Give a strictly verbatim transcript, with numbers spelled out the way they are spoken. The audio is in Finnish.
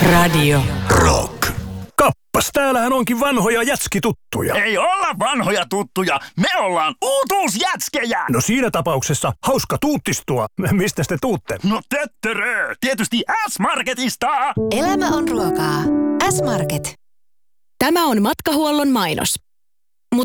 Radio Rock. Kappas, täällähän onkin vanhoja jätskituttuja. Ei olla vanhoja tuttuja, me ollaan uutuusjätskejä! No siinä tapauksessa hauska tuuttistua. Mistä te tuutte? No töttörö, tietysti S-Marketista! Elämä on ruokaa. S-Market. Tämä on matkahuollon mainos.